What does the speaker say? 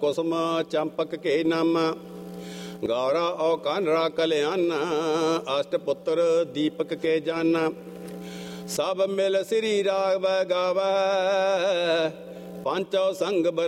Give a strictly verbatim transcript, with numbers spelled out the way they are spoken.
कुसुम चंपक के नाम गौरा औ कानरा कल्याण अष्ट पुत्र दीपक के जान सब मिल श्री राग गावै पंचो संग